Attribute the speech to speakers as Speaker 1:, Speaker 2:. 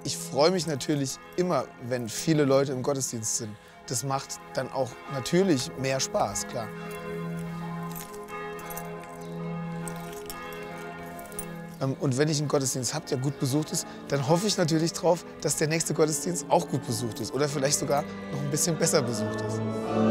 Speaker 1: Ich freue mich natürlich immer, wenn viele Leute im Gottesdienst sind. Das macht dann auch natürlich mehr Spaß, klar. Und wenn ich einen Gottesdienst habe, der gut besucht ist, dann hoffe ich natürlich drauf, dass der nächste Gottesdienst auch gut besucht ist oder vielleicht sogar noch ein bisschen besser besucht ist.